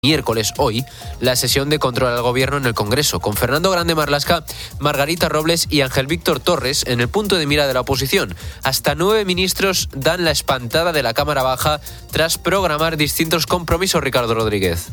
Miércoles, hoy, la sesión de control al gobierno en el Congreso, con Fernando Grande Marlaska, Margarita Robles y Ángel Víctor Torres en el punto de mira de la oposición. Hasta 9 ministros dan la espantada de la Cámara Baja tras programar distintos compromisos. Ricardo Rodríguez.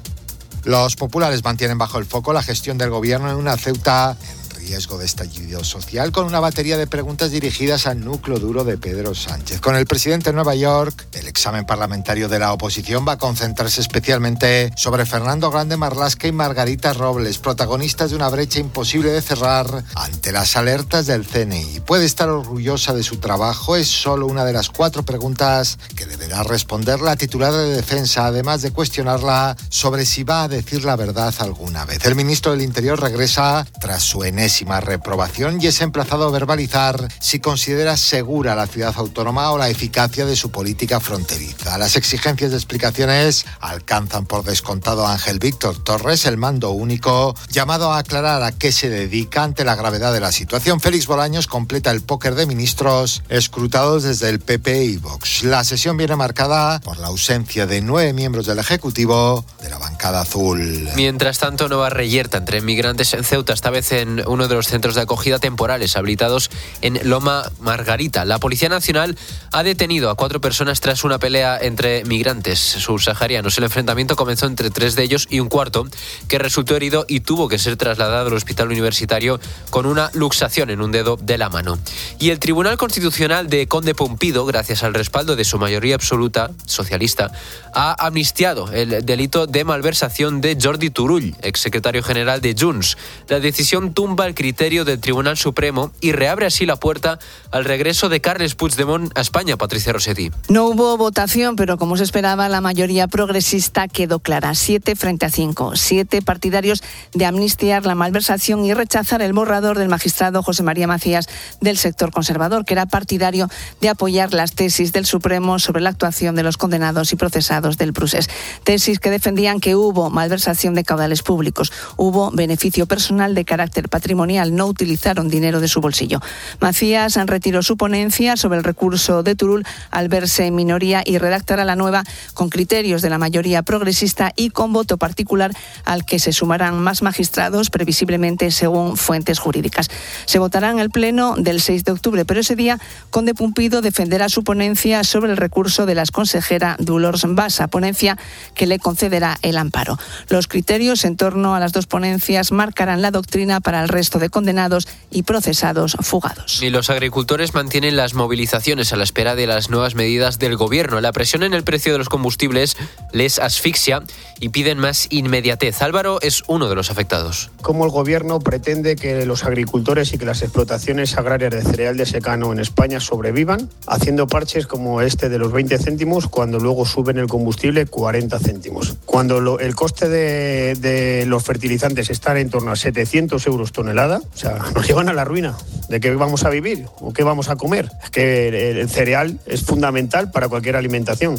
Los populares mantienen bajo el foco la gestión del gobierno en una Ceuta en riesgo de estallido social, con una batería de preguntas dirigidas al núcleo duro de Pedro Sánchez. Con el presidente de Nueva York, el examen parlamentario de la oposición va a concentrarse especialmente sobre Fernando Grande Marlaska y Margarita Robles, protagonistas de una brecha imposible de cerrar ante las alertas del CNI. Puede estar orgullosa de su trabajo, es solo una de las 4 preguntas que deberá responder la titular de Defensa, además de cuestionarla sobre si va a decir la verdad alguna vez. El ministro del Interior regresa tras su enésima reprobación y es emplazado a verbalizar si considera segura la ciudad autónoma o la eficacia de su política fronteriza. Las exigencias de explicaciones alcanzan por descontado a Ángel Víctor Torres, el mando único, llamado a aclarar a qué se dedica ante la gravedad de la situación. Félix Bolaños completa el póker de ministros escrutados desde el PP y Vox. La sesión viene marcada por la ausencia de 9 miembros del Ejecutivo de la bancada azul. Mientras tanto, nueva reyerta entre migrantes en Ceuta, esta vez en uno de los centros de acogida temporales habilitados en Loma Margarita. La Policía Nacional ha detenido a 4 personas tras una pelea entre migrantes subsaharianos. El enfrentamiento comenzó entre 3 de ellos y un cuarto, que resultó herido y tuvo que ser trasladado al hospital universitario con una luxación en un dedo de la mano. Y el Tribunal Constitucional de Conde Pumpido, gracias al respaldo de su mayoría absoluta socialista, ha amnistiado el delito de malversación de Jordi Turull, exsecretario general de Junts. La decisión tumba el criterio del Tribunal Supremo y reabre así la puerta al regreso de Carles Puigdemont a España. Patricia Rossetti. No hubo votación, pero como se esperaba, la mayoría progresista quedó clara. 7 frente a 5. 7 partidarios de amnistiar la malversación y rechazar el borrador del magistrado José María Macías del sector conservador, que era partidario de apoyar las tesis del Supremo sobre la actuación de los condenados y procesados del Prusés. Tesis que defendían que hubo malversación de caudales públicos, hubo beneficio personal de carácter patrimonial, no utilizaron dinero de su bolsillo. Macías retiró su ponencia sobre el recurso de Turull al verse en minoría y redactará la nueva con criterios de la mayoría progresista y con voto particular al que se sumarán más magistrados, previsiblemente según fuentes jurídicas. Se votará en el pleno del 6 de octubre, pero ese día Conde Pumpido defenderá su ponencia sobre el recurso de la exconsejera Dolors Bassa, ponencia que le concederá el amparo. Los criterios en torno a las 2 ponencias marcarán la doctrina para el resto de condenados y procesados fugados. Y los agricultores mantienen las movilizaciones a la espera de las nuevas medidas del gobierno. La presión en el precio de los combustibles les asfixia y piden más inmediatez. Álvaro es uno de los afectados. ¿Cómo el gobierno pretende que los agricultores y que las explotaciones agrarias de cereal de secano en España sobrevivan, haciendo parches como este de los 20 céntimos cuando luego suben el combustible 40 céntimos? Cuando el coste de los fertilizantes está en torno a 700 euros tonelada, o sea, nos llevan a la ruina. ¿De qué vamos a vivir o qué vamos a comer? Es que el cereal es fundamental para cualquier alimentación.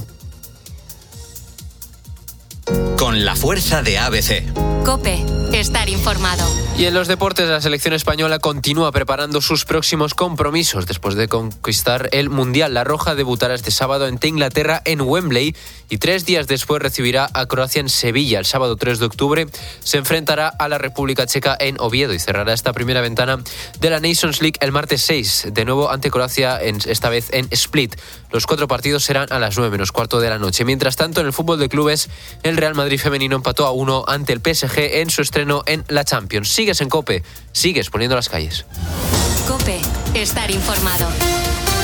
Con la fuerza de ABC. COPE. Estar informado. Y en los deportes, la selección española continúa preparando sus próximos compromisos. Después de conquistar el Mundial, la Roja debutará este sábado ante Inglaterra en Wembley y 3 días después recibirá a Croacia en Sevilla. El sábado 3 de octubre se enfrentará a la República Checa en Oviedo y cerrará esta primera ventana de la Nations League el martes 6, de nuevo ante Croacia, esta vez en Split. Los 4 partidos serán a las 9 menos cuarto de la noche. Mientras tanto, en el fútbol de clubes, el Real Madrid femenino empató a 1 ante el PSG en su estreno en la Champions. Sigues en COPE, sigues poniendo las calles. COPE. Estar informado.